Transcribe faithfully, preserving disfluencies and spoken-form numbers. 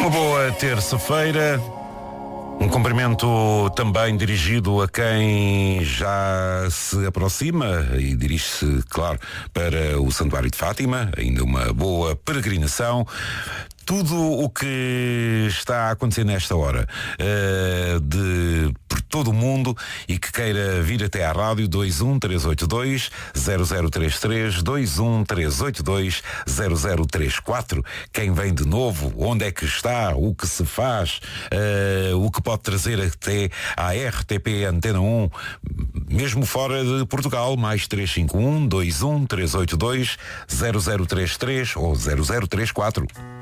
Uma boa terça-feira. Um cumprimento também dirigido a quem já se aproxima e dirige-se, claro, para o Santuário de Fátima. Ainda uma boa peregrinação. Tudo o que está a acontecer nesta hora uh, de por todo o mundo e que queira vir até à rádio dois um três oito dois zero zero três três, dois um três oito dois zero zero três quatro. Quem vem de novo, onde é que está, o que se faz, uh, o que pode trazer até à R T P Antena um, mesmo fora de Portugal, mais três cinco um, dois um três oito dois zero zero três três ou zero zero três quatro.